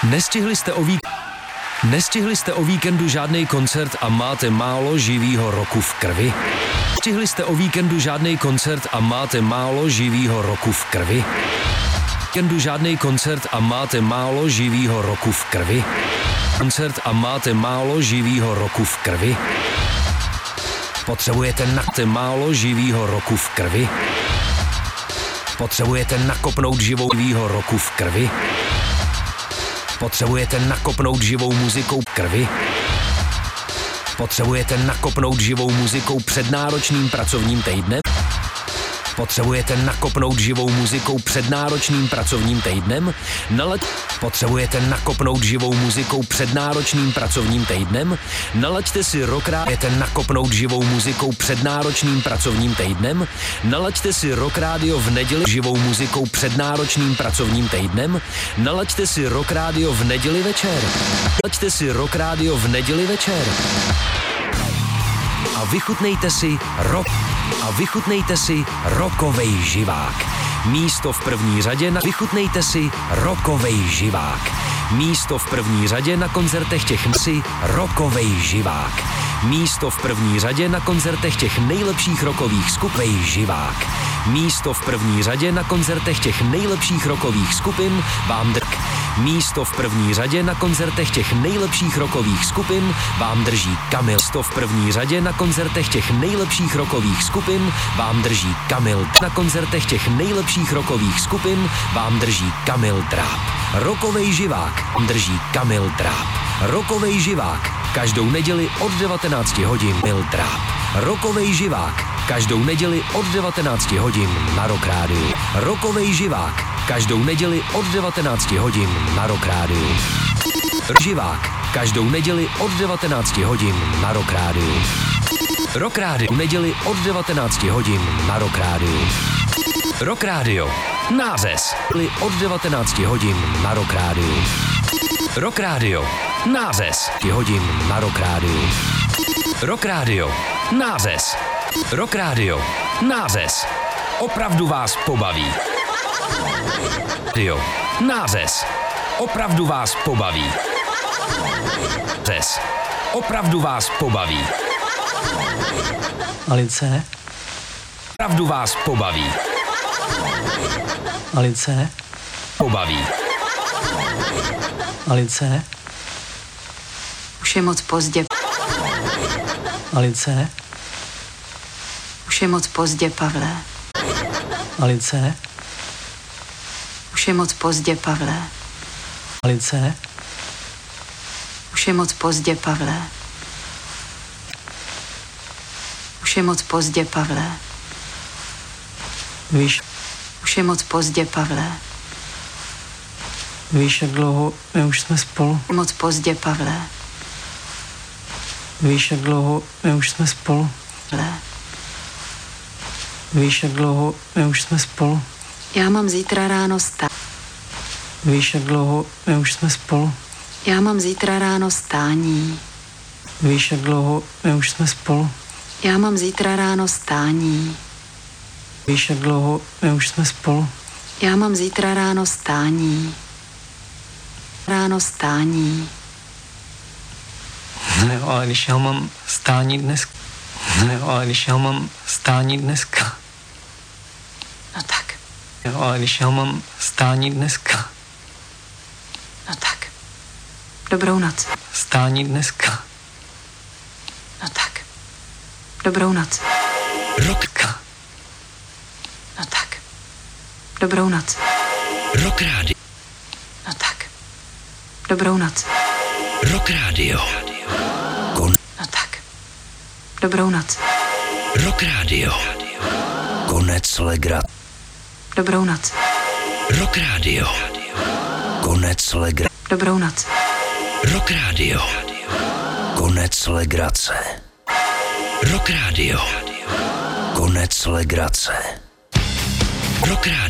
Nestihli jste o víkendu žádný koncert a máte málo živýho roku v krvi? Nestihli jste o víkendu žádný koncert a máte málo živýho roku v krvi? Víkendu žádný koncert a máte málo živýho roku v krvi? Koncert a máte málo živýho roku v krvi? Potřebujete málo živýho roku v krvi? Potřebujete nakopnout živýho roku v krvi? Potřebujete nakopnout živou muzikou krvi? Potřebujete nakopnout živou muzikou před náročným pracovním týdnem? Potřebujete nakopnout živou muzikou před náročným pracovním týdnem? Potřebujete nakopnout živou muzikou před náročným pracovním týdnem? Nalaďte si Rock Radio. Nakopnout živou muzikou před náročným pracovním týdnem? Nalaďte si Rock Radio v neděli živou muzikou před náročným pracovním týdnem? Nalaďte si Rock Radio v neděli večer. Nalaďte si Rock Radio v neděli večer. A vychutnejte si rockovej živák. Místo v první řadě na vychutnejte si rockovej živák. Místo v první řadě na koncertech těch rockovej živák. Místo v první řadě na koncertech těch nejlepších rockových skupin živák. Místo v první řadě na koncertech těch nejlepších rockových skupin vám Místo v první řadě na koncertech těch nejlepších rockových skupin vám drží Kamil. Místo v první řadě na koncertech těch nejlepších rockových skupin vám drží Kamil. Na koncertech těch nejlepších rockových skupin vám drží Kamil Dráp. Rockovej živák drží Kamil Dráp. Rockovej živák každou neděli od 19 hodin Kamil Dráp. Rockovej živák každou neděli od 19 hodin na Rock Rádiu. Rockovej živák každou neděli od 19 hodin na Rock Rádiu. Živák každou neděli od 19 hodin na Rock Rádiu. Rock Rádiu neděli od 19 hodin na Rock Rádiu. Rock Rádio nářez od 19 hodin na Rock Rádiu. Rock Rádio nářez hodin na Rock Rádiu. Rock Rádio nářez. Rock Rádio nářez. Opravdu vás pobaví. Radio nářez. Opravdu vás pobaví. Nářez. Opravdu vás pobaví. Alice. Opravdu vás pobaví. Alice. Pobaví. Alice. Už je moc pozdě. Alice. Už je moc pozdě, Pavle. Alice. Už je moc pozdě, Pavle. Alice. Už je moc pozdě, Pavle. Už je moc pozdě, Pavle. Víš, Už je moc pozdě, Pavle. víš, jak dlouho my už jsme spolu. Je moc pozdě, Pavle. Víš, jak dlouho my už jsme spolu. Pavle. Víš, jak dlouho my už jsme spolu. Já mám zítra ráno Víš, jak dlouho my už jsme spolu. Já mám zítra ráno stání. Víš, jak dlouho my už jsme spolu. Já mám zítra ráno stání. Víš, jak dlouho my už jsme spolu. Já mám zítra ráno stání. Ráno stání. No jo, ale když já mám stání dneska. No jo, ale když já mám stání dneska. No tak, Jo, ale když já mám stání dneska. no tak. Dobrou noc. Stání dneska. No tak. Dobrou noc. Rock. No tak. Dobrou noc. Rock Rádio. No tak. Dobrou noc. Rock Rádio. No tak. Dobrou noc. Rock Rádio. Konec legrace. Dobrou noc. Rock Rádio. Konec legrace. Dobrou noc. Rock Rádio. Konec legrace. Rock Rádio. Konec legrace. Rock Rádio.